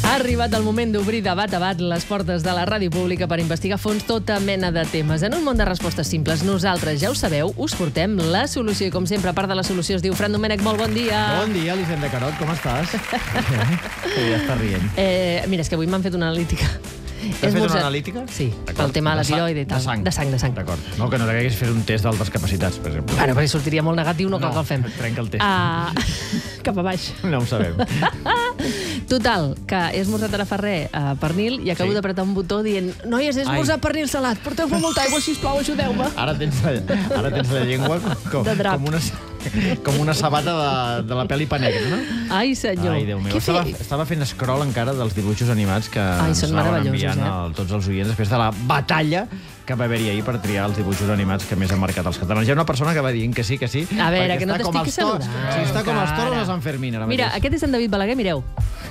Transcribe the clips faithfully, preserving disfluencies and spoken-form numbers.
Ha arribat el moment d'obrir de bat a bat les portes de la ràdio pública per investigar a fons tota mena de temes. En un món de respostes simples, nosaltres, ja ho sabeu, us portem la solució. I com sempre, a part de la solució, es diu Fran Domènech. Molt bon dia. Bon dia, Elisenda Carot, com estàs? Ja està rient. Eh, mira, és que avui m'han fet una analítica. T'has fet una analítica? Sí, pel tema de la tiroide i tal. De sang. De sang, de sang. D'acord. No, que no t'hagués fet un test d'altes capacitats, per exemple. Bueno, perquè sortiria molt negatiu, no, no cal que el fem. Trenca el test. Uh, cap a baix. No ho sabem. Total, que he esmorzat a la Ferrer uh, pernil i acabo Sí? d'apretar un botó dient noies, he esmorzat pernil salat, porteu-me molta aigua, sisplau, ajudeu-me. Ara tens la, ara tens la llengua com, De drap. com, una, com una sabata de, de la pel·li Pa Negra, no? Ai, senyor. Ai, Déu meu. Què Estava, fe- estava fent scroll encara dels dibuixos animats que Ai, ens són anaven meravellosos, enviant eh? a tots els oients després de la batalla que va haver-hi ahir per triar els dibuixos animats que més han marcat els catalans. Hi ha una persona que va dient que sí, que sí. A veure, perquè que no està com t'estic els toros- saludant, Sí, està com els toros encara. de Sant Fermín, ara mateix. Mira, aquest és en David Balaguer, mireu.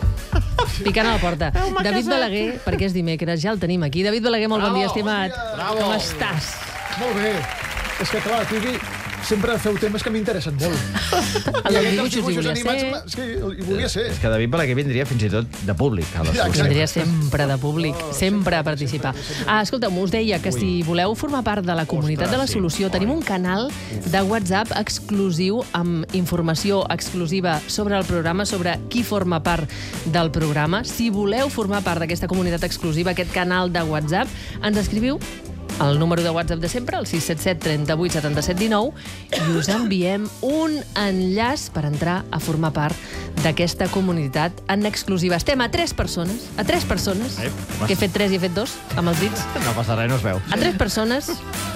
Picant a la porta. David Balaguer, perquè és dimecres, ja el tenim aquí. David Balaguer, molt bon Bravo, dia, estimat. bon dia. Bravo. Com estàs? Molt bé. És que, clar, aquí sempre feu temes que m'interessen molt. El dels dibuixos hi volia animats, ser. ma- sí, hi volia ser. És que David Balaguer vindria fins i tot de públic a la Ja, solució. Vindria sempre de públic, sempre a participar. Ah, escolta'm, us deia que si voleu formar part de la comunitat de la sí. solució, tenim un canal de WhatsApp exclusiu amb informació exclusiva sobre el programa, sobre qui forma part del programa. Si voleu formar part d'aquesta comunitat exclusiva, aquest canal de WhatsApp, ens escriviu el número de WhatsApp de sempre, el sis set set, trenta-vuit, setanta-set, dinou, i us enviem un enllaç per entrar a formar part d'aquesta comunitat en exclusiva. Estem a tres persones, a tres persones, Ep, que he fet tres i he fet dos, amb els dits, No passa res, no es veu. a tres persones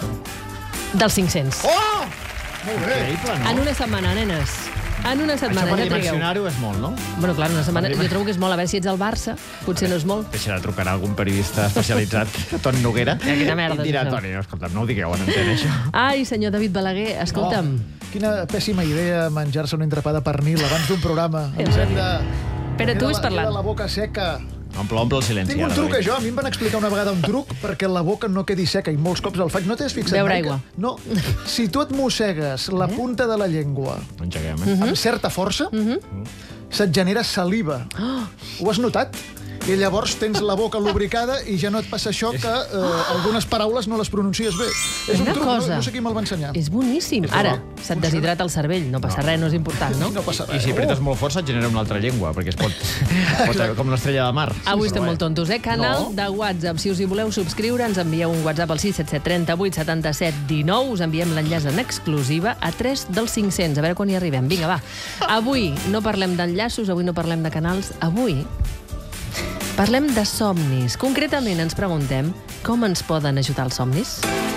dels cinc-cents. Oh! Molt bé. Increïble, no? En una setmana, nenes. En una Això setmana, per ja trigueu. dimensionar-ho és molt, no? Bueno, clar, una setmana, jo trobo que és molt. A veure si ets al Barça, potser no és molt. Deixarà de trucar a algun periodista especialitzat, Toni Noguera, Ja, quina merda i dirà, és això. Toni, no, escolta'm, no ho digueu en antena, això. Ai, senyor David Balaguer, escolta'm. Oh, quina pèssima idea menjar-se un entrepà de pernil abans d'un programa. Elisenda, Espera, tu queda ves la- parlant. queda la boca seca. Omple, omple el silenci. Tinc un ara, truc, David. jo. A mi em van explicar una vegada un truc perquè la boca no quedi seca i molts cops el faig. No t'has fixat Beure mai aigua. Que... No. Si tu et mossegues la punta de la llengua No engeguem, eh? amb certa força, se't genera saliva. Ho has notat? I llavors tens la boca lubricada i ja no et passa això que eh, algunes paraules no les pronuncies bé. És un Una truc, cosa. no, no sé qui me'l va ensenyar. És boníssim. Ara, se't deshidrata el cervell, no passa res, no és important, no? No passa I res. si apretes molt fort se't genera una altra llengua, perquè es pot... pot com l'estrella de mar. Avui estem Però molt tontos, eh? Canal No. de WhatsApp. Si us hi voleu subscriure, ens envieu un WhatsApp al sis set set, trenta-vuit, setanta-set, dinou. Us enviem l'enllaç en exclusiva a tres dels cinc-cents. A veure quan hi arribem. Vinga, va. Avui no parlem d'enllaços, avui no parlem de canals. Avui parlem de somnis. Concretament ens preguntem com ens poden ajudar els somnis.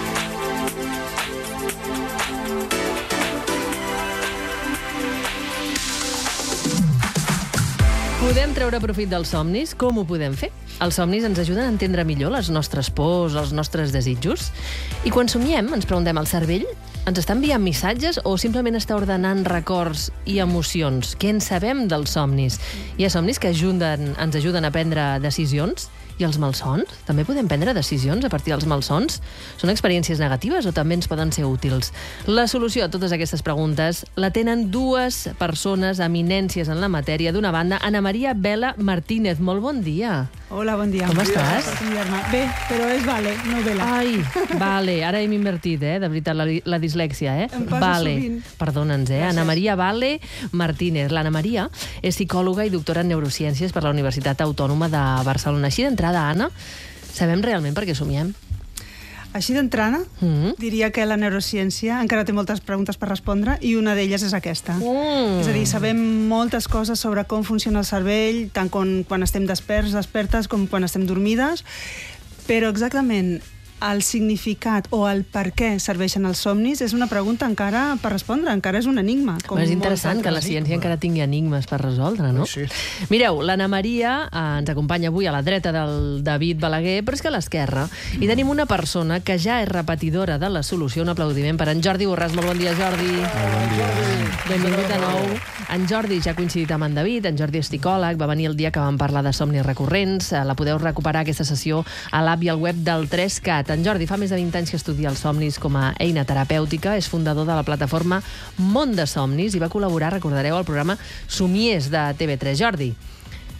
Podem treure profit dels somnis? Com ho podem fer? Els somnis ens ajuden a entendre millor les nostres pors, els nostres desitjos. I quan somiem, ens preguntem, el cervell ens està enviant missatges o simplement està ordenant records i emocions? Què en sabem dels somnis? Hi ha somnis que ajuden, ens ajuden a prendre decisions? I els malsons? També podem prendre decisions a partir dels malsons? Són experiències negatives o també ens poden ser útils? La solució a totes aquestes preguntes la tenen dues persones, eminències en la matèria. D'una banda, Ana Maria Vela Martínez. Molt bon dia. Hola, bon dia. Com estàs? Per convidar-me. Bé, però és vale, no vela. Ai, vale, ara hem invertit, eh? De veritat, la, la dislèxia, eh? Em passa Vale, sovint. perdona'ns, eh? Ana Maria Vale Martínez. L'Anna Maria és psicòloga i doctora en neurociències per la Universitat Autònoma de Barcelona. Així d'entrada, Anna, sabem realment per què somiem? Així d'entrada, Mm. diria que la neurociència encara té moltes preguntes per respondre i una d'elles és aquesta. Mm. És a dir, sabem moltes coses sobre com funciona el cervell, tant quan, quan estem desperts, despertes, com quan estem dormides, però exactament el significat o el per què serveixen els somnis és una pregunta encara per respondre, encara és un enigma. Com És molts interessant que la altres. ciència encara tingui enigmes per resoldre, no? Sí. Mireu, l'Anna Maria eh, ens acompanya avui a la dreta del David Balaguer, però és que a l'esquerra hi tenim una persona que ja és repetidora de la solució. Un aplaudiment per en Jordi Borràs. Molt bon dia, Jordi. Bon dia. Benvingut de nou. En Jordi ja ha coincidit amb en David. En Jordi és psicòleg, va venir el dia que vam parlar de somnis recurrents. Eh, La podeu recuperar, aquesta sessió, a l'app i al web del tres cat. En Jordi fa més de vint anys que estudia els somnis com a eina terapèutica, és fundador de la plataforma Món de Somnis i va col·laborar, recordareu, al programa Somiers de T V tres. Jordi,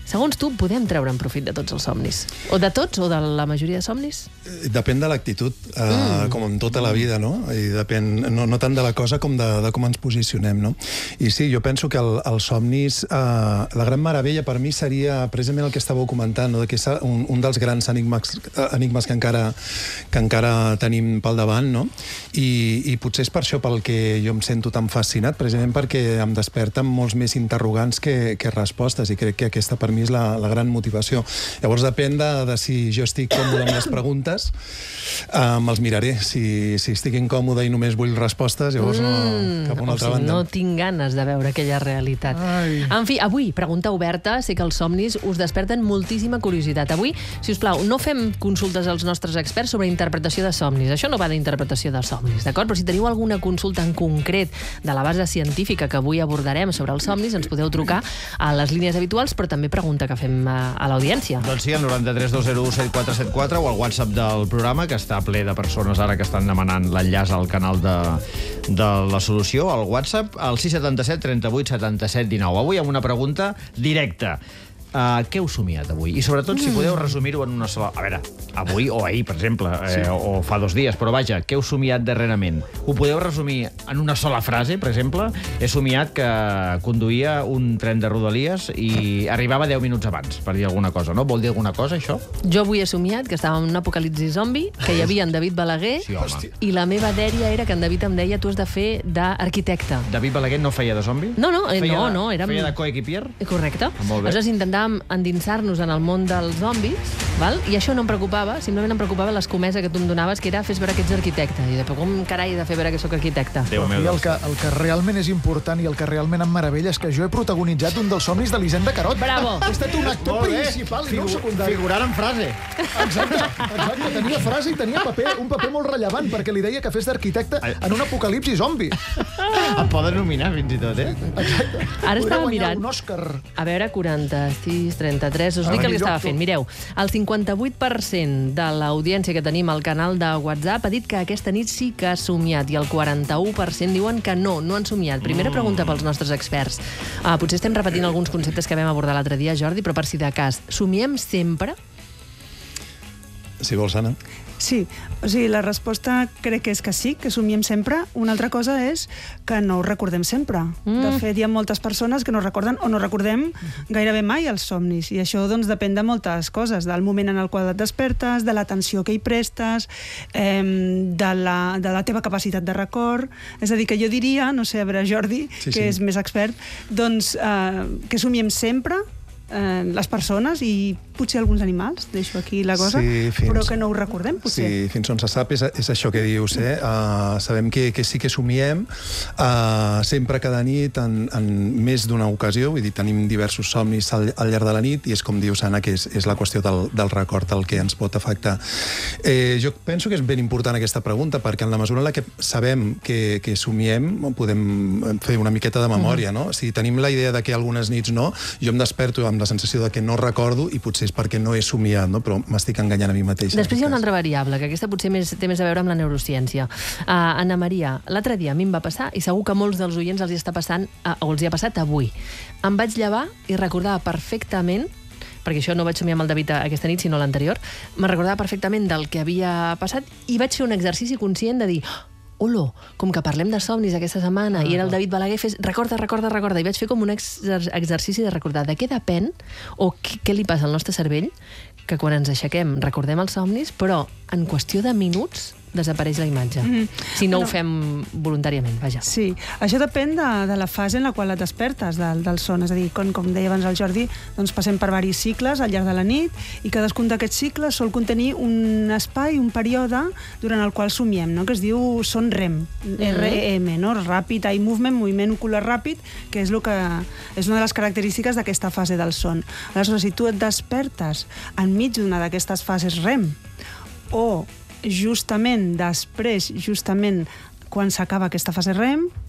Segons tu, podem treure'n profit de tots els somnis? O de tots, o de la majoria de somnis? Depèn de l'actitud, eh, mm. com en tota la vida, no? I depèn no, no tant de la cosa com de, de com ens posicionem, no? I sí, jo penso que el, els somnis, eh, la gran meravella per mi seria precisament el que estàveu comentant, no? Que és un, un dels grans enigmes, enigmes que encara, que encara tenim pel davant, no? I, i potser és per això pel que jo em sento tan fascinat, precisament perquè em desperten molts més interrogants que, que respostes, i crec que aquesta per mi és la, la gran motivació. Llavors depèn de, de si jo estic còmode amb les preguntes, eh, me'ls miraré. Si, si estic incòmode i només vull respostes, llavors no, mm, cap a una altra o sigui, banda. No tinc ganes de veure aquella realitat. Ai. En fi, avui, pregunta oberta, sé que els somnis us desperten moltíssima curiositat. Avui, si us plau, no fem consultes als nostres experts sobre interpretació de somnis. Això no va d'interpretació de somnis, d'acord? Però si teniu alguna consulta en concret de la base científica que avui abordarem sobre els somnis, ens podeu trucar a les línies habituals, però també pregunta que fem a, a l'audiència. Doncs sí, al noranta-tres dos zero u set quatre set quatre o al WhatsApp del programa, que està ple de persones ara que estan demanant l'enllaç al canal de, de la solució, al WhatsApp, al sis set set, trenta-vuit, setanta-set, dinou. Avui amb una pregunta directa. Uh, què heu somiat avui? I sobretot, si podeu resumir-ho en una sola... A veure, avui o ahir, per exemple, eh, sí. o fa dos dies, però vaja, què heu somiat darrerament? Ho podeu resumir en una sola frase, per exemple? He somiat que conduïa un tren de Rodalies i arribava deu minuts abans, per dir alguna cosa, no? Vol dir alguna cosa, això? Jo avui he somiat que estàvem en un apocalipsi zombi, que hi havia en David Balaguer, Sí, home. i la meva dèria era que en David em deia tu has de fer d'arquitecte. David Balaguer no feia de zombi? No, no, eh, feia no, de, no, érem... Feia de coequipier? Correcte. Molt bé. Aleshores intentàvem endinsar-nos en el món dels zombis, val? I això no em preocupava, simplement em preocupava l'escomesa que tu em donaves, que era fes veure que ets arquitecte. I de com carai he de fer veure que sóc arquitecte? Déu meu I el Déu. que, el que realment és important i el que realment em meravella és que jo he protagonitzat un dels somnis de l'Hisenda Carot. Bravo! He estat un actor Molt bé. principal i no un secundari. Figurant en frase. Exacte, exacte, tenia frase i tenia paper, un paper molt rellevant, perquè li deia que fes d'arquitecte en un apocalipsi zombi. Em poden nominar, fins i tot, eh? Exacte. Ara Podria estava guanyar mirant. un Òscar. A veure, quaranta-sis, trenta-tres... Us dic Ah, el que estava millor tu. fent. Mireu, el cinquanta-vuit per cent de l'audiència que tenim al canal de WhatsApp ha dit que aquesta nit sí que ha somiat i el quaranta-u per cent diuen que no, no han somiat. Primera pregunta pels nostres experts. Uh, potser estem repetint alguns conceptes que vam abordar l'altre dia, Jordi, però per si de cas, somiem sempre? Si vols, Anna. Sí, o sigui, la resposta crec que és que sí, que somiem sempre. Una altra cosa és que no ho recordem sempre. Mm. De fet, hi ha moltes persones que no recorden o no recordem gairebé mai els somnis. I això doncs, depèn de moltes coses, del moment en el qual et despertes, de l'atenció que hi prestes, eh, de, la, de la teva capacitat de record. És a dir, que jo diria, no sé, a veure, Jordi, Sí, que sí. és més expert, doncs eh, que somiem sempre eh, les persones i potser alguns animals, deixo aquí la cosa, Sí, fins- però que no ho recordem, potser. Sí, fins on se sap és, és això que dius, eh? Uh, sabem que, que sí que somiem uh, sempre cada nit en, en més d'una ocasió, vull dir, tenim diversos somnis al, al llarg de la nit i és com dius, Anna, que és, és la qüestió del, del record el que ens pot afectar. Eh, jo penso que és ben important aquesta pregunta perquè en la mesura en la que sabem que, que somiem podem fer una miqueta de memòria, no? Si tenim la idea de que algunes nits no, jo em desperto amb la sensació de que no recordo i potser és perquè no he somiat, no? Però m'estic enganyant a mi mateix. Després hi ha una altra variable, que aquesta potser més, té més a veure amb la neurociència. Uh, Anna Maria, l'altre dia a mi em va passar, i segur que a molts dels oients els hi està passant, uh, o els hi ha passat avui. Em vaig llevar i recordava perfectament, perquè això no vaig somiar amb el David aquesta nit, sinó l'anterior, me recordava perfectament del que havia passat i vaig fer un exercici conscient de dir olo, com que parlem de somnis aquesta setmana, ah, i era el David Balaguer, fes, recorda, recorda, recorda, i vaig fer com un exer exercici de recordar de què depèn o què, què li passa al nostre cervell que quan ens aixequem recordem els somnis, però en qüestió de minuts desapareix la imatge. Mm -hmm. Si no Bueno, ho fem voluntàriament, vaja. Sí, això depèn de, de la fase en la qual et despertes del, del son. És a dir, com, com deia abans el Jordi, doncs passem per diversos cicles al llarg de la nit i cadascun d'aquests cicles sol contenir un espai, un període durant el qual somiem, no? Que es diu son REM, R E M, no? Rapid Eye Movement, moviment ocular ràpid, que és, lo que, és una de les característiques d'aquesta fase del son. Aleshores, si tu et despertes enmig d'una d'aquestes fases REM o justament després, justament quan s'acaba aquesta fase REM,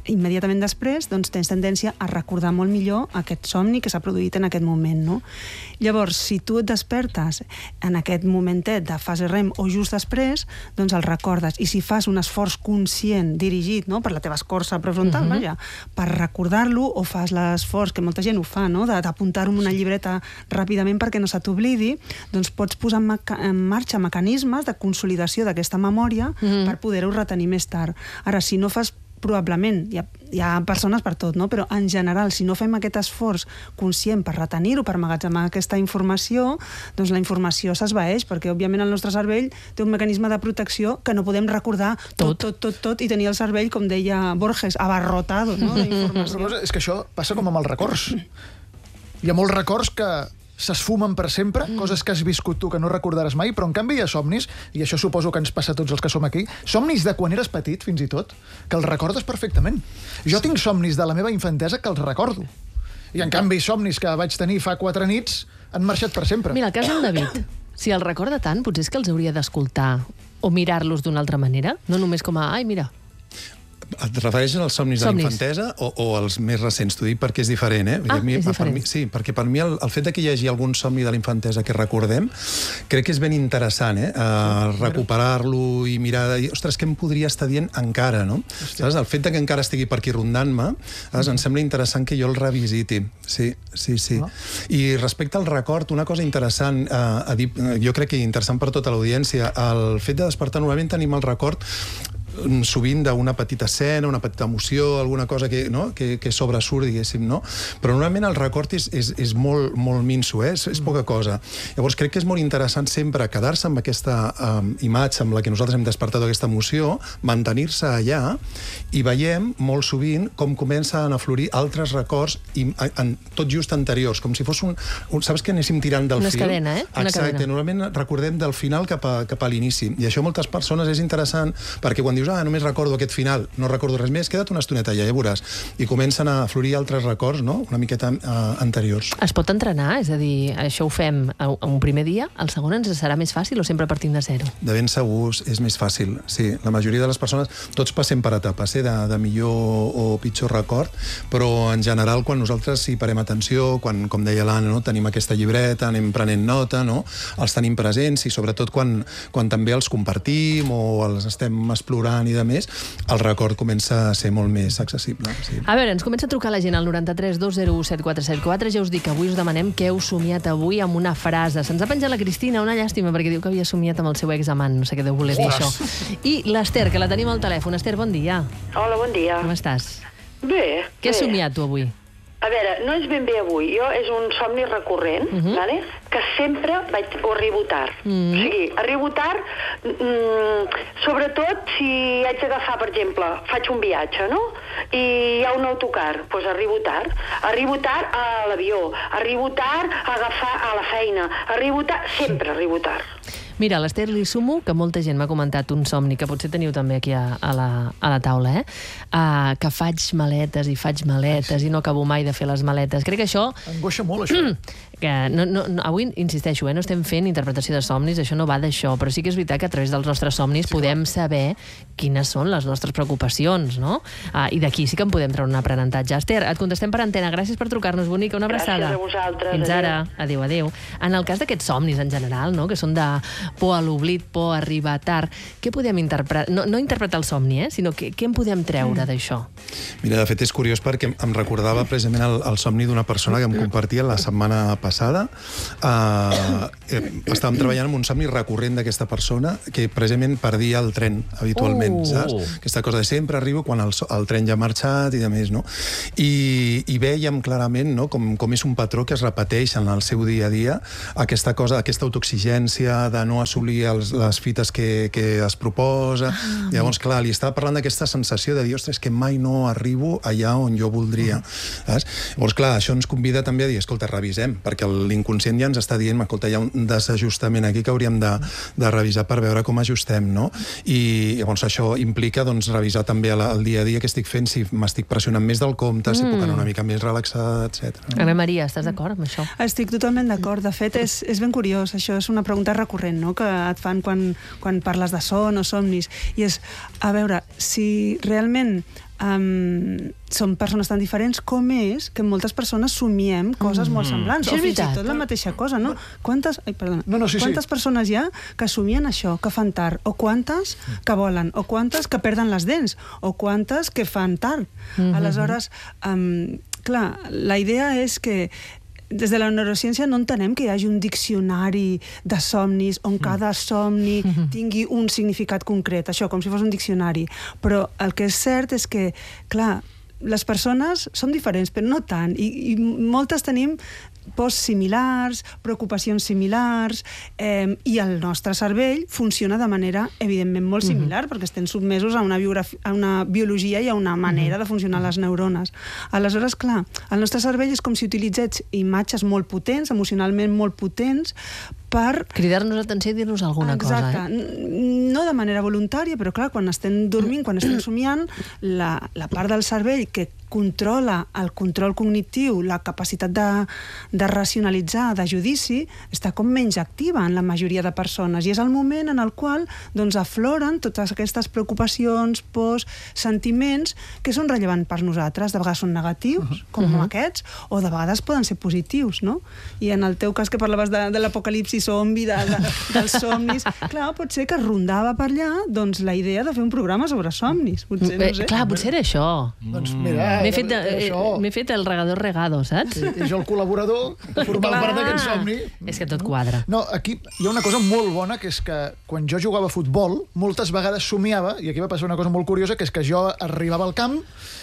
immediatament després doncs, tens tendència a recordar molt millor aquest somni que s'ha produït en aquest moment, no? Llavors, si tu et despertes en aquest momentet de fase REM o just després, doncs el recordes. I si fas un esforç conscient, dirigit, no?, per la teva escorça prefrontal, uh-huh. vaja, per recordar-lo, o fas l'esforç, que molta gent ho fa, no?, d'apuntar-ho en una llibreta ràpidament perquè no se t'oblidi, doncs pots posar en, en marxa mecanismes de consolidació d'aquesta memòria uh-huh. per poder-ho retenir més tard. Ara, si no fas probablement, hi ha, hi ha persones per tot, no? Però en general, si no fem aquest esforç conscient per retenir-ho, per emmagatzemar aquesta informació, doncs la informació s'esvaeix, perquè òbviament el nostre cervell té un mecanisme de protecció que no podem recordar tot, tot, tot, tot, i tenir el cervell, com deia Borges, abarrotado, no?, d'informació. És que això passa com amb els records. Hi ha molts records que s'esfumen per sempre, mm. coses que has viscut tu que no recordaràs mai, però en canvi hi ha somnis, i això suposo que ens passa a tots els que som aquí, somnis de quan eres petit, fins i tot, que els recordes perfectament. Jo tinc somnis de la meva infantesa que els recordo. I en canvi somnis que vaig tenir fa quatre nits han marxat per sempre. Mira, el cas del David, si el recorda tant, potser és que els hauria d'escoltar o mirar-los d'una altra manera, no només com a, ai, mira... Et refereixes als somnis, somnis. de l'infantesa o, o als més recents? T'ho dic perquè és diferent, eh? Ah, mi, és diferent. Per mi, sí, perquè per mi el, el fet de que hi hagi algun somni de l'infantesa que recordem, crec que és ben interessant, eh? Uh, recuperar-lo i mirar... De... Ostres, què em podria estar dient encara, no? Saps? El fet de que encara estigui per aquí rondant-me, mm. em sembla interessant que jo el revisiti. Sí, sí, sí. Ah. I respecte al record, una cosa interessant, uh, a dir, jo crec que interessant per tota l'audiència, el fet de despertar normalment tenim el record sovint d'una petita escena, una petita emoció, alguna cosa que, no? que, que sobresurt, diguéssim, no? Però normalment el record és, és, és molt, molt minso, eh? és, és poca cosa. Llavors crec que és molt interessant sempre quedar-se amb aquesta um, imatge amb la que nosaltres hem despertat aquesta emoció, mantenir-se allà, i veiem molt sovint com comencen a florir altres records i, en, tot just anteriors, com si fos un... un saps que anéssim tirant del Una fil? Una cadena, eh? Una Exacte, cadena. Normalment recordem del final cap a, cap a l'inici. I això moltes persones és interessant, perquè quan dius ah, només recordo aquest final, no recordo res més, queda't una estoneta allà, ja veuràs. I comencen a florir altres records, no?, una miqueta uh, anteriors. Es pot entrenar? És a dir, això ho fem a un primer dia, el segon ens serà més fàcil o sempre partim de zero? De ben segurs és més fàcil, sí. La majoria de les persones, tots passem per etapes, eh, de, de millor o pitjor record, però en general quan nosaltres hi parem atenció, quan, com deia l'Anna, no?, tenim aquesta llibreta, anem prenent nota, no?, els tenim presents i sobretot quan, quan també els compartim o els estem explorant i de més, el record comença a ser molt més accessible. Sí. A veure, ens comença a trucar la gent al noranta-tres dos zero u set quatre set quatre. Ja us dic que avui us demanem què heu somiat avui amb una frase. Se'ns ha penjat la Cristina, una llàstima, perquè diu que havia somiat amb el seu examant. No sé què deu voler dir això. I l'Ester, que la tenim al telèfon. Ester, bon dia. Hola, bon dia. Com estàs? Bé. Què has somiat tu avui? A veure, no és ben bé avui. Jo és un somni recurrent, uh -huh. vale? que sempre vaig, o arribo tard. Uh -huh. O sigui, arribo tard, mm, sobretot si haig d'agafar, per exemple, faig un viatge, no? I hi ha un autocar, doncs arribo tard. Arribo tard a l'avió, arribo tard a agafar a la feina, arribo tard, sempre arribo tard. Mira, a l'Ester li sumo que molta gent m'ha comentat un somni, que potser teniu també aquí a, a, la, a la taula, eh? Uh, que faig maletes i faig maletes i no acabo mai de fer les maletes. Crec que això... Angoixa molt, això. Que no, no, no, avui, insisteixo, eh, no estem fent interpretació de somnis, això no va d'això, però sí que és veritat que a través dels nostres somnis sí, podem saber quines són les nostres preocupacions, no? Uh, I d'aquí sí que en podem treure un aprenentatge. Esther, et contestem per antena. Gràcies per trucar-nos, bonica, una abraçada. Gràcies a vosaltres. Fins ara. Adéu, adéu. En el cas d'aquests somnis en general, no?, que són de por a l'oblit, por a arribar tard, què podem interpretar? No, no interpretar el somni, eh? Sinó que, què en podem treure mm. d'això? Mira, de fet és curiós perquè em recordava precisament el, el somni d'una persona que em compartia la setmana passada. Uh, eh, estàvem treballant en un somni recurrent d'aquesta persona que precisament perdia el tren habitualment, uh. saps? Aquesta cosa de sempre arribo quan el, el tren ja ha marxat i de més, no? I, i vèiem clarament, no?, com, com és un patró que es repeteix en el seu dia a dia, aquesta cosa, aquesta autoexigència de no assolir els, les fites que, que es proposa. Ah. Llavors, clar, li estava parlant d'aquesta sensació de dir, ostres, que mai no arribo allà on jo voldria. Ah. Llavors, clar, això ens convida també a dir, escolta, revisem, perquè l'inconscient ja ens està dient, escolta, hi ha un desajustament aquí que hauríem de, de revisar per veure com ajustem, no? I llavors això implica, doncs, revisar també el, el dia a dia que estic fent, si m'estic pressionant més del compte, mm. si puc anar una mica més relaxat, etcètera. Ana Maria, estàs d'acord amb això? Estic totalment d'acord. De fet, és, és ben curiós. Això és una pregunta recurrent, no?, que et fan quan, quan parles de son o somnis. I és, a veure, si realment um, som persones tan diferents com és que moltes persones somiem coses molt semblants, Això o és fins i veritat. tot la mateixa cosa, no? Quantes, ai, perdona, No, no, sí, sí. quantes persones hi ha que somien això, que fan tard, o quantes que volen, o quantes que perden les dents, o quantes que fan tard. Aleshores, um, clar, la idea és que des de la neurociència no entenem que hi hagi un diccionari de somnis on cada somni tingui un significat concret, això, com si fos un diccionari. Però el que és cert és que, clar, les persones som diferents, però no tant, i, i moltes tenim pors similars, preocupacions similars, eh, i el nostre cervell funciona de manera, evidentment, molt similar, uh-huh. perquè estem sotmesos a una, a una biologia i a una manera uh-huh. de funcionar les neurones. Aleshores, clar, el nostre cervell és com si utilitzés imatges molt potents, emocionalment molt potents, per... Cridar-nos l'atenció i dir-nos alguna Exacte. cosa, eh? No de manera voluntària, però clar, quan estem dormint, quan estem somiant, la, la part del cervell que controla el control cognitiu, la capacitat de, de racionalitzar, de judici, està com menys activa en la majoria de persones, i és el moment en el qual doncs, afloren totes aquestes preocupacions, pors, sentiments que són rellevants per nosaltres. De vegades són negatius, com uh-huh. aquests, o de vegades poden ser positius, no? I en el teu cas, que parlaves de, de l'apocalipsi zombi, de, de, dels somnis, clar, pot ser que rondava per allà doncs, la idea de fer un programa sobre somnis. Potser, no sé. Eh, clar, potser era això. Doncs mira, M'he fet, eh, eh, això... m'he fet el regador regado, saps? Sí, i jo el col·laborador de formar Clar. part d'aquest somni. És que tot quadra. No, aquí hi ha una cosa molt bona, que és que quan jo jugava a futbol, moltes vegades somiava, i aquí va passar una cosa molt curiosa, que és que jo arribava al camp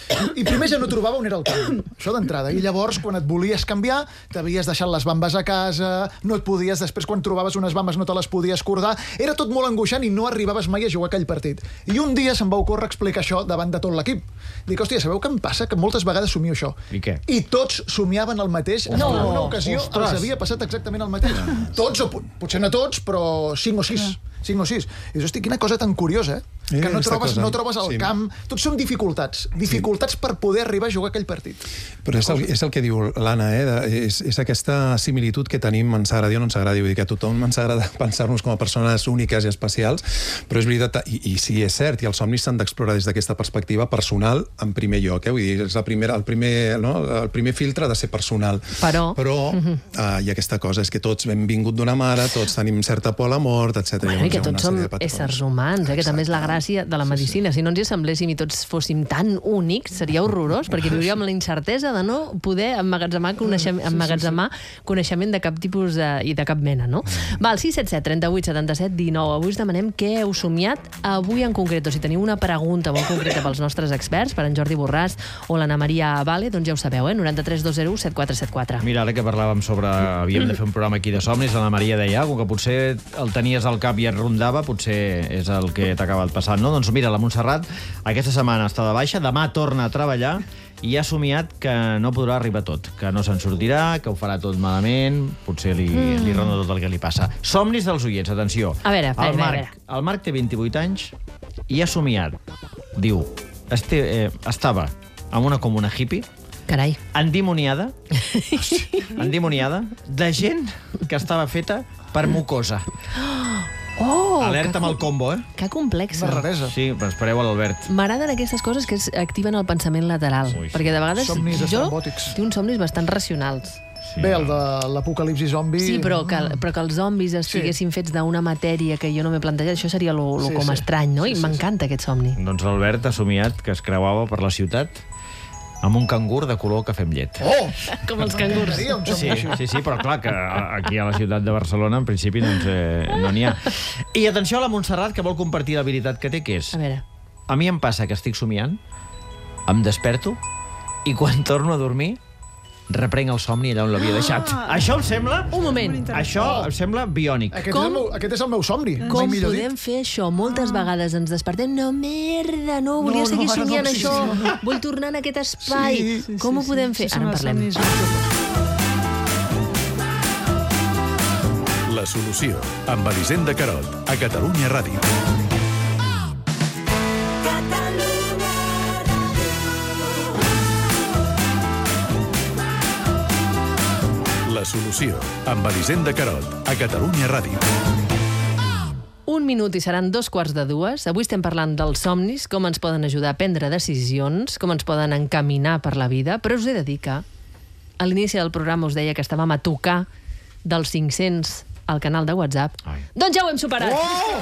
i primer ja no trobava on era el camp. Això d'entrada. I llavors, quan et volies canviar, t'havies deixat les bambes a casa, no et podies, després quan trobaves unes bambes no te les podies cordar. Era tot molt angoixant i no arribaves mai a jugar aquell partit. I un dia se'm va ocórrer explicar això davant de tot l'equip. Dic, hòstia, sabeu què em passa? Que moltes vegades somio això. I què? I tots somiaven el mateix. No. En una ocasió Ostres. els havia passat exactament el mateix. Tots, o po- potser no tots, però cinc o sis. cinc o sis. I dius, hosti, quina cosa tan curiosa, eh? Eh, que no aquesta trobes, cosa. no trobes al Sí. camp. Tots són dificultats. Dificultats per poder arribar a jugar aquell partit. Però és el, és el que diu l'Anna, eh? De, és, és aquesta similitud que tenim, ens agradi o no ens agradi, vull dir que a tothom ens agrada pensar-nos com a persones úniques i especials, però és veritat, i, i sí, és cert, i els somnis s'han d'explorar des d'aquesta perspectiva personal en primer lloc, eh? Vull dir, és la primera, el, primer, no? el primer filtre ha de ser personal. Però- Però uh-huh. uh, hi ha aquesta cosa, és que tots hem vingut d'una mare, tots tenim certa por a la mort, etcètera. Bueno, i que tots som éssers humans, eh? Que també és la gràcia de la medicina. Si no ens hi assembléssim i tots fóssim tan únics, seria horrorós, perquè viuríem la incertesa de no poder emmagatzemar, coneixem, emmagatzemar coneixement de cap tipus de, i de cap mena, no? Va, al sis set set, trenta-vuit, setanta-set, dinou. Avui us demanem què heu somiat avui en concret, o si teniu una pregunta molt concreta pels nostres experts, per en Jordi Borràs o l'Anna Maria Vale, doncs ja ho sabeu, eh? noranta tres dos zero u set quatre set quatre. Mira, ara que parlàvem sobre... Havíem de fer un programa aquí de somnis, la Maria deia, com que potser el tenies al cap i et rondava, potser és el que t'ha acabat passant, no? Doncs mira, la Montserrat aquesta setmana està de baixa, demà torna a treballar i ha somiat que no podrà arribar tot, que no se'n sortirà, que ho farà tot malament, potser li, mm. li ronda tot el que li passa. Somnis dels oients, atenció. A veure, a veure, el Marc, a veure. El Marc té vint-i-vuit anys i ha somiat, diu, este, eh, estava en una comuna hippie, Carai. endimoniada, endimoniada, de gent que estava feta per mucosa. Oh, Alerta amb el combo, eh? Que complexa. Una raresa. Sí, però espereu a l'Albert. M'agraden aquestes coses que es activen el pensament lateral, Ui, sí. perquè de vegades Somnis jo estrambòtics. tinc uns somnis bastant racionals. Sí, Bé, el de l'apocalipsi zombi... Sí, però que, però que els zombis estiguessin fets d'una matèria que jo no m'he plantejat, això seria lo, lo Sí, com sí. estrany, no? Sí, I sí, m'encanta aquest somni. Doncs l'Albert ha somiat que es creuava per la ciutat amb un cangur de color cafè amb llet. Oh! Com els cangurs. M'agradaria un somni Sí, així. sí, sí, però clar, que aquí a la ciutat de Barcelona, en principi, doncs, eh, no n'hi ha. I atenció a la Montserrat, que vol compartir l'habilitat que té, que és... A veure. A mi em passa que estic somiant, em desperto, i quan torno a dormir, reprenc el somni allà on l'havia deixat. Ah! Això em sembla... Un moment. Això em sembla biònic. Aquest, Com? és el meu, aquest és el meu somni. Com mai millor podem dit. fer això? Moltes vegades ens despertem. No, merda, no, No, volia no, seguir ara no, somiant sí, això. sí, no. Vull tornar en aquest espai. Sí, Sí, Com sí, ho podem sí, fer? sí, Ara en són parlem. els somnis. La solució, amb Elisenda Carot, a Catalunya Ràdio. La solució, amb Elisenda Carot, a Catalunya Ràdio. un minut i seran dos quarts de dues. Avui estem parlant dels somnis, com ens poden ajudar a prendre decisions, com ens poden encaminar per la vida, però us he de dir que a l'inici del programa us deia que estàvem a tocar dels cinc-cents al canal de WhatsApp. Ai. Doncs ja ho hem superat. Oh!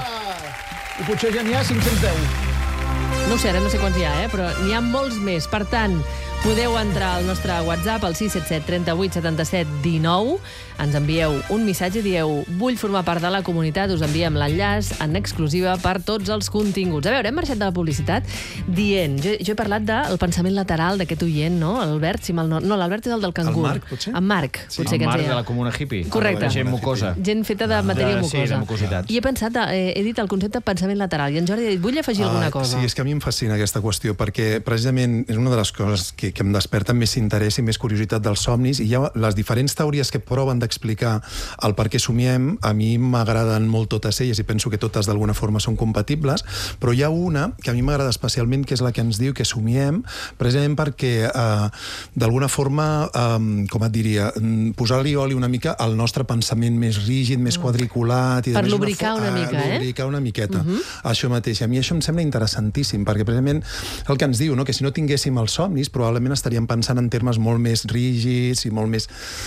I potser ja n'hi ha cinc-cents deu. No ho sé, ara no sé quants hi ha, eh? Però n'hi ha molts més. Per tant, podeu entrar al nostre WhatsApp, al sis set set, trenta-vuit, setanta-set, dinou. Ens envieu un missatge, dieu vull formar part de la comunitat, us enviem l'enllaç en exclusiva per tots els continguts. A veure, hem marxat de la publicitat dient... Jo, jo he parlat del pensament lateral d'aquest oient, no? L'Albert, si mal no... No, l'Albert és el del cangur. El Marc, potser? En Marc, Sí, potser el que ens Marc deia. de la comuna hippie. Correcte. Gent mucosa. Gent feta de matèria De- mucosa. sí, de mucositats. I he pensat, eh, he dit el concepte pensament lateral, i en Jordi ha dit, vull afegir alguna cosa. Sí, és que a mi em fascina aquesta qüestió, perquè precisament és una de les coses que, que em desperta més interès i més curiositat dels somnis, i hi ha les diferents teories que proven d'explicar el per què somiem. A mi m'agraden molt totes elles i penso que totes d'alguna forma són compatibles, però hi ha una que a mi m'agrada especialment, que és la que ens diu que somiem precisament perquè eh, d'alguna forma, eh, com et diria, posar-li oli una mica al nostre pensament més rígid, més quadriculat... I Per més lubricar una fo- mica, eh? Lubricar una miqueta, això mateix. A mi això em sembla interessantíssim, perquè precisament el que ens diu, no? Que si no tinguéssim els somnis, probablement estaríem pensant en termes molt més rígids i molt més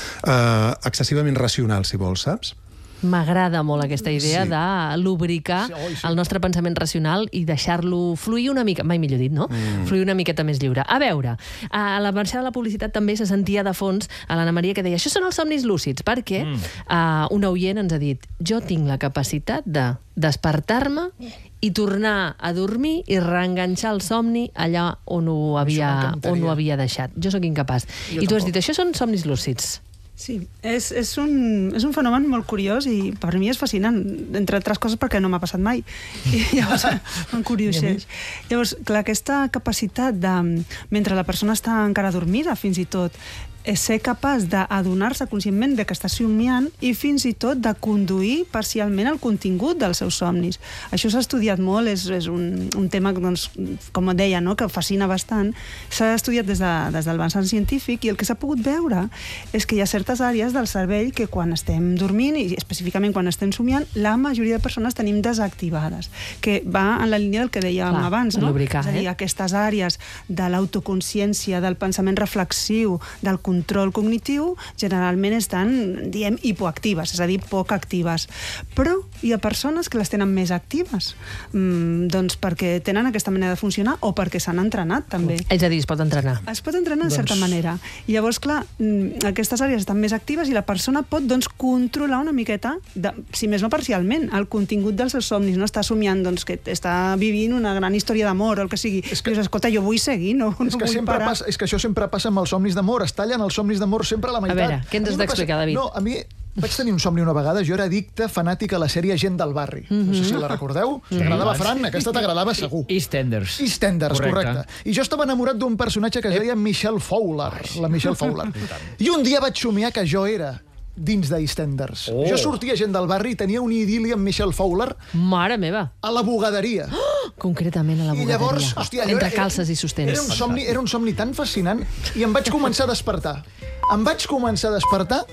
eh, excessivament racionals, si vols, saps? M'agrada molt aquesta idea Sí. de lubricar Sí, oi, sí. el nostre pensament racional i deixar-lo fluir una mica, mai millor dit, no? Mm. Fluir una miqueta més lliure. A veure, a la marxada de la publicitat també se sentia de fons a l'Anna Maria que deia això són els somnis lúcids, perquè mm. uh, un oient ens ha dit jo tinc la capacitat de despertar-me i tornar a dormir i reenganxar el somni allà on ho havia, m'encantaria. on ho havia deixat. Jo sóc incapaç. Jo I tu has tampoc. dit, això són somnis lúcids. Sí, és, és, un, és un fenomen molt curiós i per mi és fascinant, entre altres coses perquè no m'ha passat mai. I llavors m'encurioseix. Llavors, clar, aquesta capacitat de, mentre la persona està encara dormida, fins i tot, és ser capaç d'adonar-se conscientment de que està somiant i fins i tot de conduir parcialment el contingut dels seus somnis. Això s'ha estudiat molt, és, és un, un tema, doncs, com et deia, no? Que fascina bastant. S'ha estudiat des, de, des del vessant científic i el que s'ha pogut veure és que hi ha certes àrees del cervell que quan estem dormint, i específicament quan estem somiant, la majoria de persones tenim desactivades, que va en la línia del que dèiem Clar, abans, no? lubricar, És a dir, eh? aquestes àrees de l'autoconsciència, del pensament reflexiu, del control cognitiu, generalment estan, diem, hipoactives, és a dir, poc actives. Però hi ha persones que les tenen més actives, mm, doncs perquè tenen aquesta manera de funcionar o perquè s'han entrenat, també. És a dir, es pot entrenar. Es pot entrenar en Doncs- certa manera. I llavors, clar, mm, aquestes àrees estan més actives i la persona pot, doncs, controlar una miqueta, de, si més no parcialment, el contingut dels seus somnis. No està somiant, doncs, que està vivint una gran història d'amor o el que sigui. És que, dius, escolta, jo vull seguir, no, no És que, vull sempre parar. passa, és que això sempre passa amb els somnis d'amor. Es tallen els somnis d'amor sempre a la meitat. veure, què ens A mi has em d'explicar, passa- David? No, a mi vaig tenir un somni una vegada. Jo era addicte, fanàtic a la sèrie Gent del barri. No sé si la recordeu. T'agradava, Fran? Aquesta t'agradava segur. EastEnders. EastEnders, correcte. Correcte. I jo estava enamorat d'un personatge que es deia Michelle Fowler. La Michelle Fowler. I un dia vaig somiar que jo era dins d'EastEnders. Oh. Jo sortia gent del barri i tenia un idili amb Michelle Fowler Mare meva. a la bugaderia. Concretament a la I bugaderia. llavors, hòstia, allò Entre era- calces i sostens. Era un, somni, era un somni tan fascinant i em vaig començar a despertar. Em vaig començar a despertar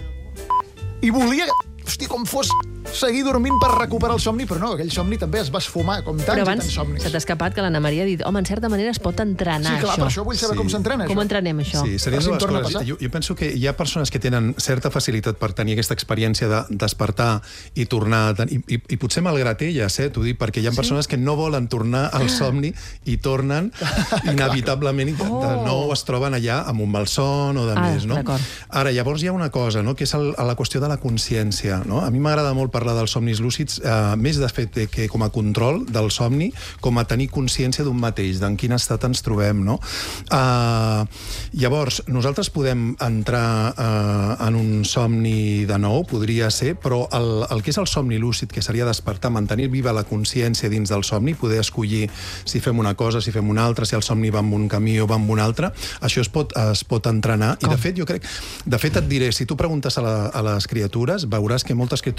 i volia, hòstia, com fos seguir dormint per recuperar el somni, però no, aquell somni també es va esfumar, com tants Però i abans tants somnis. se t'ha escapat que l'Anna Maria ha dit home, en certa manera es pot entrenar, Sí, clar, això. per això vull saber Sí. com s'entrena, Com això. entrenem, això? Sí, serien Per si em dues torna a coses. passar. Jo, jo penso que hi ha persones que tenen certa facilitat per tenir aquesta experiència de despertar i tornar... A ten... I, i, I potser malgrat elles, eh, t'ho dic, perquè hi ha persones que no volen tornar al somni i tornen inevitablement i de, Oh. de nou es troben allà amb un malson o de Ah, més, no? d'acord. Ara, llavors hi ha una cosa, no?, que és el, la qüestió de la consciència, no? A mi m'agrada molt parlar dels somnis lúcids, eh, més de fet que com a control del somni, com a tenir consciència d'un mateix, d'en quin estat ens trobem, no? Eh, llavors, nosaltres podem entrar eh, en un somni de nou, podria ser, però el, el que és el somni lúcid, que seria despertar, mantenir viva la consciència dins del somni, poder escollir si fem una cosa, si fem una altra, si el somni va en un camí o va en un altre, això es pot, es pot entrenar. Com? I de fet, jo crec... De fet, et diré, si tu preguntes a, la, a les criatures, veuràs que moltes criatures tenen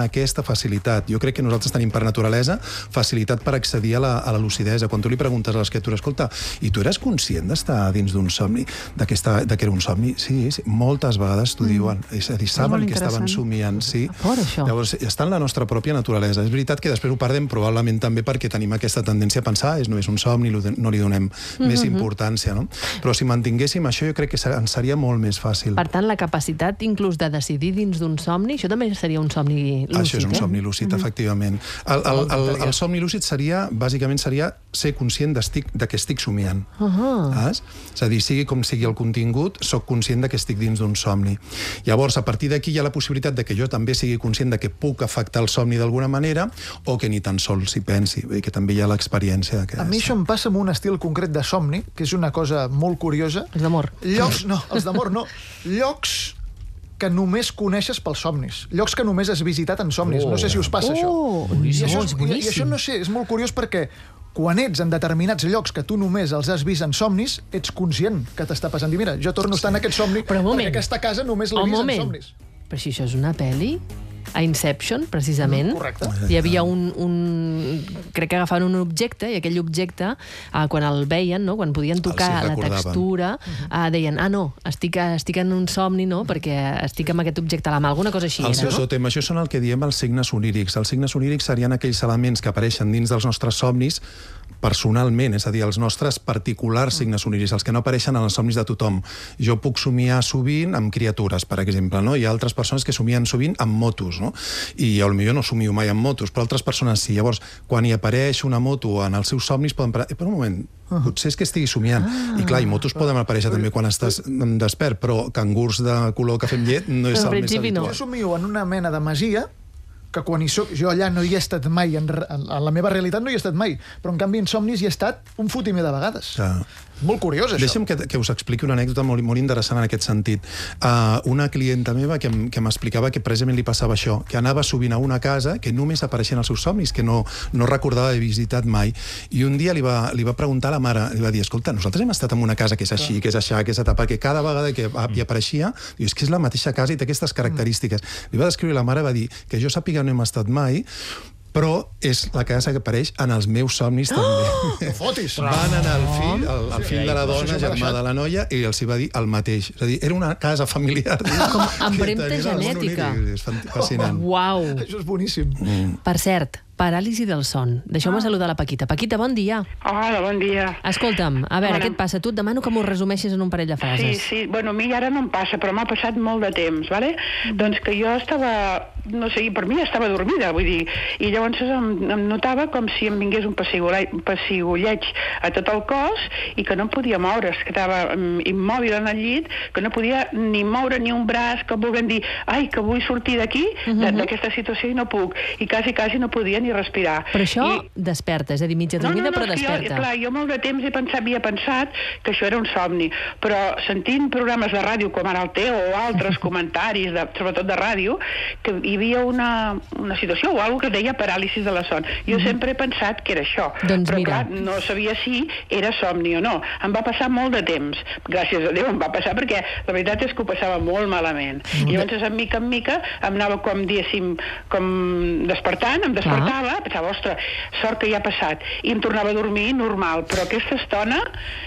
aquesta facilitat. Jo crec que nosaltres tenim per naturalesa facilitat per accedir a la, a la lucidesa. Quan tu li preguntes a l'escriptura, escolta, i tu eres conscient d'estar dins d'un somni, de que, està, de que era un somni? Sí, sí, moltes vegades t'ho mm. diuen. És a dir, saben que estaven somiant, sí. Fort, això. Llavors, està en la nostra pròpia naturalesa. És veritat que després ho perdem probablement també perquè tenim aquesta tendència a pensar és només un somni, no li donem mm-hmm. més importància, no? Però si mantinguéssim això, jo crec que ens seria molt més fàcil. Per tant, la capacitat inclús de decidir dins d'un somni, això també seria un somni lúcid, Això és un eh? somni lúcid, mm-hmm. efectivament. El, el, el, el somni lúcid seria, bàsicament, seria ser conscient de que estic somiant. Uh-huh. És a dir, sigui com sigui el contingut, sóc conscient de que estic dins d'un somni. Llavors, a partir d'aquí hi ha la possibilitat de que jo també sigui conscient de que puc afectar el somni d'alguna manera o que ni tan sols s'hi pensi, que també hi ha l'experiència. A mi això em passa amb un estil concret de somni, que és una cosa molt curiosa. Els d'amor. Llocs, no, els d'amor no. Llocs que només coneixes pels somnis. Llocs que només has visitat en somnis. Oh. No sé si us passa oh. això. I, no, això és és, i, I això no sé, és molt curiós perquè quan ets en determinats llocs que tu només els has vist en somnis, ets conscient que t'està passant. I mira, jo torno a estar en aquest somni perquè aquesta casa només l'he vist en somnis. Però si això és una pel·li... A Inception, precisament, mm, correcte. Hi havia un, un... Crec que agafaven un objecte, i aquell objecte, eh, quan el veien, no? Quan podien tocar la textura, eh, deien, ah, no, estic, estic en un somni, no?, perquè estic amb aquest objecte a la mà, alguna cosa així. El era, seu no? tòtem, això són el que diem els signes onírics. Els signes onírics serien aquells elements que apareixen dins dels nostres somnis personalment, és a dir, els nostres particulars signes onírics, els que no apareixen en els somnis de tothom. Jo puc somiar sovint amb criatures, per exemple, no? Hi ha altres persones que somien sovint amb motos, no? I potser no somio mai amb motos, però altres persones sí. Llavors, quan hi apareix una moto en els seus somnis, poden parar... Eh, per un moment, potser és que estigui somiant. Ah. I clar, i motos poden aparèixer també quan estàs despert, però cangurs de color cafè amb llet no és el més habitual. Jo somio en una mena de masia que quan hi soc, jo allà no hi he estat mai, en, en, en la meva realitat no hi he estat mai, però en canvi en somnis hi he estat un fotimer de vegades. Ja. Molt curiós, això. Deixa'm que, que us expliqui una anècdota molt, molt interessant en aquest sentit. Uh, una clienta meva que, que m'explicava que precisament li passava això, que anava sovint a una casa que només apareixien els seus somnis, que no, no recordava haver visitat mai, i un dia li va, li va preguntar a la mare, li va dir, escolta, nosaltres hem estat en una casa que és així, que és així, que és etapa, que cada vegada que hi apareixia, diu, és que és la mateixa casa i té aquestes característiques. Li va descriure la mare, va dir, que jo sàpiga no hem estat mai, però és la casa que apareix en els meus somnis també. No fotis! Van anar al fill, el, el fill de la dona, germà de la noia, i els hi va dir el mateix. És a dir, era una casa familiar. Com empremta genètica. És fascinant. Uau! Això és boníssim. Mm. Per cert, paràlisi del son. Deixeu-me ah. saludar la Paquita. Paquita, bon dia. Hola, bon dia. Escolta'm, a veure, bueno, què et passa? Tu et demano que m'ho resumeixis en un parell de frases. Sí, sí. Bueno, a mi ara no em passa, però m'ha passat molt de temps, ¿vale? Doncs que jo estava, no sé, per mi estava dormida, vull dir, i llavors em, em notava com si em vingués un pessigolleig a tot el cos i que no em podia moure, es quedava immòbil en el llit, que no podia ni moure ni un braç, que vulguem dir, ai, que vull sortir d'aquí, uh-huh. d'aquesta situació i no puc, i quasi, quasi no podia ni respirar. Però això I... desperta, és a dir, mitja dormida, no, no, no, però desperta. Jo, clar, jo molt de temps he pensat, havia pensat que això era un somni, però sentint programes de ràdio com ara el teu o altres comentaris, de, sobretot de ràdio, que hi havia una, una situació o alguna que deia paràlisi de la son. Jo mm-hmm. sempre he pensat que era això, doncs però mira. clar, no sabia si era somni o no. Em va passar molt de temps, gràcies a Déu em va passar, perquè la veritat és que ho passava molt malament. Mm-hmm. I llavors, en mica en mica, em anava com, diguéssim, com despertant, em despertava, pensava, ostres, sort que ja ha passat, i em tornava a dormir normal, però aquesta estona...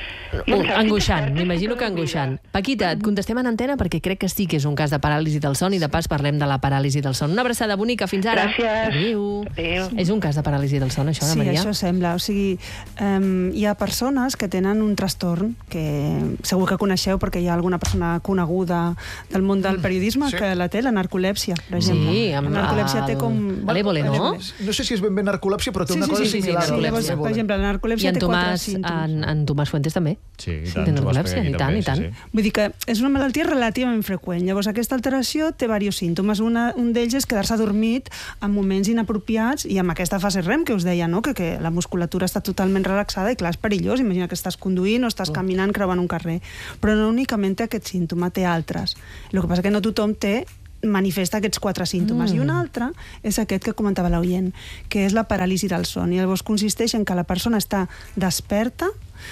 Uh, angoixant, m'imagino que angoixant. Paquita, et contestem en antena perquè crec que sí que és un cas de paràlisi del son i de pas parlem de la paràlisi del son. Una abraçada bonica, fins ara. Gràcies. Adéu. Adéu. És un cas de paràlisi del son, això, de sí, Maria? Sí, això sembla. O sigui, um, hi ha persones que tenen un trastorn que segur que coneixeu perquè hi ha alguna persona coneguda del món del periodisme sí. que la té, la narcolèpsia, per exemple. Sí, amb la narcolèpsia té com... L'Évole, no? No sé si és ben bé narcolèpsia, però té sí, una sí, cosa sí, similar. Sí, sí, sí, llavors, per exemple, la narcolèpsia té quatre símptomes. En, en Tomàs Fuentes també. Sí, i sí, tant, té narcolèpsia, i tant, i tant. Sí, sí. Vull dir que és una malaltia relativament freqüent. Llavors, aquesta alteració té diversos símptomes. Una, un d'ells és quedar-se adormit en moments inapropiats i amb aquesta fase REM que us deia, no? que, que la musculatura està totalment relaxada i clar, és perillós. Imagina que estàs conduint o estàs caminant creuant un carrer. Però no únicament té aquest símptoma, té altres. El que passa que no tothom té manifesta aquests quatre símptomes. Mm. I un altre és aquest que comentava l'oient, que és la paràlisi del son. I llavors consisteix en que la persona està desperta,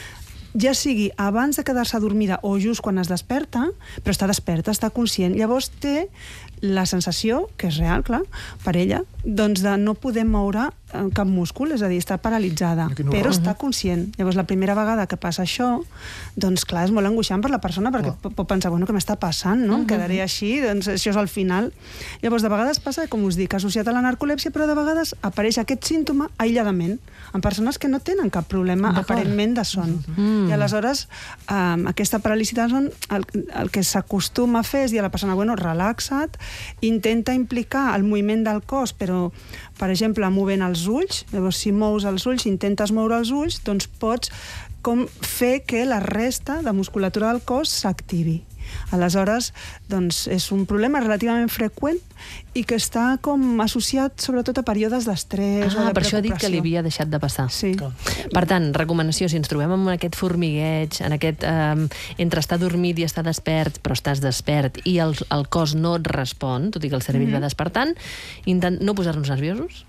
ja sigui abans de quedar-se dormida o just quan es desperta, però està desperta, està conscient. Llavors té la sensació, que és real, clar, per ella, doncs de no poder moure cap múscul, és a dir, està paralitzada, però està conscient. Llavors, la primera vegada que passa això, doncs, clar, és molt angoixant per la persona, perquè pot pensar, bueno, què m'està passant, no? Em quedaré així, doncs això és el final. Llavors, de vegades passa, com us dic, associat a la narcolèpsia, però de vegades apareix aquest símptoma aïlladament, en persones que no tenen cap problema aparentment de son. I aleshores, aquesta paràlisi de son, el que s'acostuma a fer és dir a la persona, bueno, relaxa't, intenta implicar el moviment del cos, però, per exemple, movent els ulls. Llavors, si mous els ulls, intentes moure els ulls, doncs pots com fer que la resta de musculatura del cos s'activi. Aleshores, doncs, és un problema relativament freqüent i que està com associat sobretot a períodes d'estrès o de preocupació. Per això ha dit que li havia deixat de passar. Sí. Per tant, recomanació, si ens trobem amb aquest formigueig, en aquest eh, entre estar dormit i estar despert, però estàs despert i el, el cos no et respon, tot i que el cervell va despertant, intent, no posar-nos nerviosos,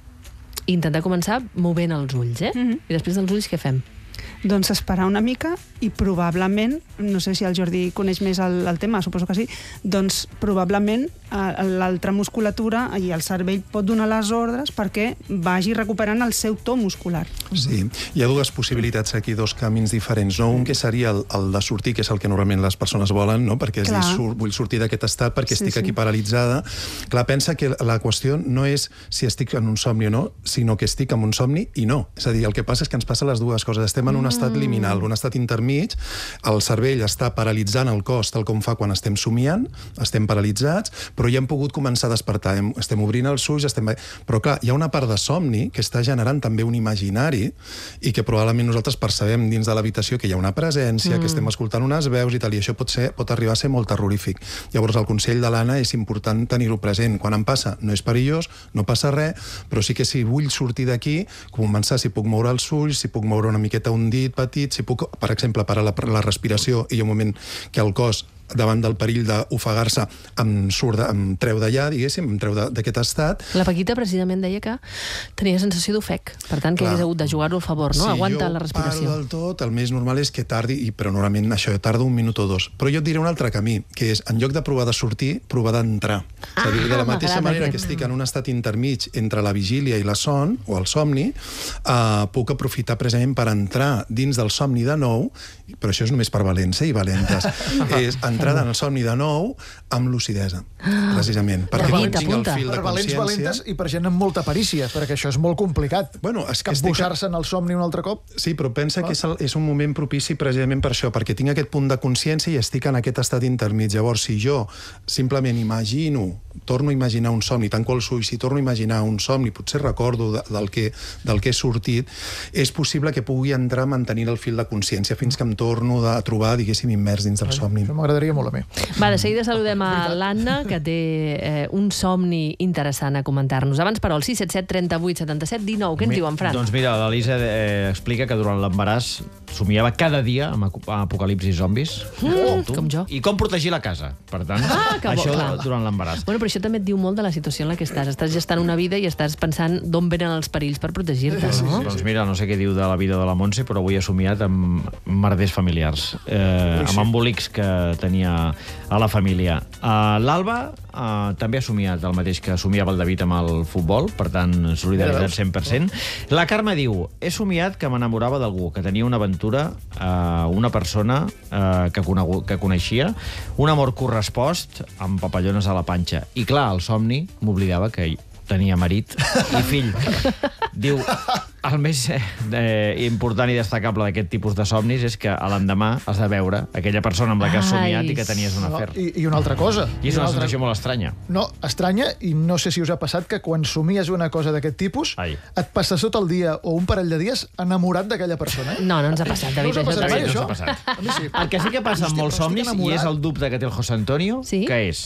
i intentar començar movent els ulls, eh? I després dels ulls què fem? Doncs esperar una mica i probablement, no sé si el Jordi coneix més el, el tema, suposo que sí, doncs probablement eh, l'altra musculatura i el cervell pot donar les ordres perquè vagi recuperant el seu to muscular. Sí, hi ha dues possibilitats aquí, dos camins diferents, no? Un que seria el, el de sortir, que és el que normalment les persones volen, no? Perquè és dir, sur, vull sortir d'aquest estat perquè sí, estic sí. aquí paralitzada. Clar, pensa que la qüestió no és si estic en un somni o no, sinó que estic en un somni i no. És a dir, el que passa és que ens passa les dues coses. Estem en un estat liminal, un estat intermig, el cervell està paralitzant el cos tal com fa quan estem somiant, estem paralitzats, però ja hem pogut començar a despertar, estem obrint els ulls, estem... però clar, hi ha una part de somni que està generant també un imaginari i que probablement nosaltres percebem dins de l'habitació que hi ha una presència, mm. que estem escoltant unes veus i tal, i això pot, ser, pot arribar a ser molt terrorífic. Llavors el consell de l'Anna és important tenir-ho present. Quan em passa, no és perillós, no passa res, però sí que si vull sortir d'aquí, començar si puc moure els ulls, si puc moure una miqueta un dit petit, si puc, per exemple, parar la, la respiració i hi ha un moment que el cos davant del perill d'ofegar-se em surt, de, em treu d'allà, diguéssim, em treu d'aquest estat. La Paquita precisament deia que tenia sensació d'ofec, per tant que hagués hagut de jugar-ho a favor, no? Si Aguanta la respiració. Si jo paro del tot, el més normal és que tardi, i, però normalment això tarda un minut o dos. Però jo et diré un altre camí, que és, en lloc de provar de sortir, provar d'entrar. Ah, és a dir, de la mateixa manera que estic en un estat intermig entre la vigília i la son, o el somni, eh, puc aprofitar precisament per entrar dins del somni de nou, però això és només per valents i valentes. És entrada en el somni de nou amb lucidesa, precisament. Perquè quan tinc el fil de per valents, consciència... valentes i per gent amb molta perícia, perquè això és molt complicat. Bueno, és que capbussar-se en el somni un altre cop. Sí, però pensa que és, el, és un moment propici precisament per això, perquè tinc aquest punt de consciència i estic en aquest estat intermig. Llavors, si jo simplement imagino, torno a imaginar un somni, tanco els ulls, si torno a imaginar un somni, potser recordo de, del, que, del que he sortit, és possible que pugui entrar mantenint el fil de consciència fins que em torno a trobar, diguéssim, immers dins del somni. Això m'agradaria molt a mi. Va, de seguida saludem a l'Anna, que té eh, un somni interessant a comentar-nos. Abans, però, el sis set set, trenta-vuit, setanta-set, dinou. Què ens diu en Fran? Doncs mira, l'Elisa eh, explica que durant l'embaràs somiava cada dia amb apocalipsis zombis. Mm, com jo. I com protegir la casa, per tant. Ah, que bo, això clar. Durant l'embaràs. Bueno, però això també et diu molt de la situació en la que estàs. Estàs gestant una vida i estàs pensant d'on venen els perills per protegir-te, Sí, no? sí, sí. Doncs mira, no sé què diu de la vida de la Montse, però avui ha somiat amb merders familiars, eh, amb embolics que tenia a la família. Uh, L'Alba uh, també ha somiat el mateix que somiava el David amb el futbol, per tant, solidaritat cent per cent. La Carme diu, he somiat que m'enamorava d'algú, que tenia una aventura, uh, una persona uh, que, conegut, que coneixia, un amor correspost amb papallones a la panxa. I clar, el somni m'oblidava que tenia marit i fill. Diu, el més eh, important i destacable d'aquest tipus de somnis és que a l'endemà has de veure aquella persona amb la que has somiat i que tenies un afer. No, i, I una altra cosa. I és una, una altra... sensació molt estranya. No, estranya, i no sé si us ha passat que quan somies una cosa d'aquest tipus, Ai. et passes tot el dia o un parell de dies enamorat d'aquella persona. Eh? No, no ens ha passat, David. No us ha passat mai, no això? s'ha passat. A mi sí. El que sí que passa amb Hòstia, molts però somnis, estic i és enamorat. el dubte que té el José Antonio, Sí? que és,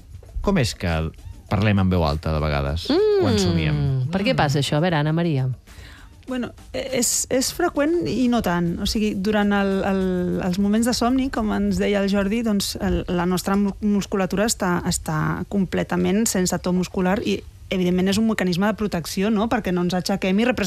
com és que parlem en veu alta de vegades, mm. quan somiem? Per què passa això? A veure, Anna Maria. Bueno, és, és freqüent i no tant. O sigui, durant el, el, els moments de somni, com ens deia el Jordi, doncs el, la nostra musculatura està, està completament sense to muscular i, evidentment, és un mecanisme de protecció, no?, perquè no ens aixequem i representem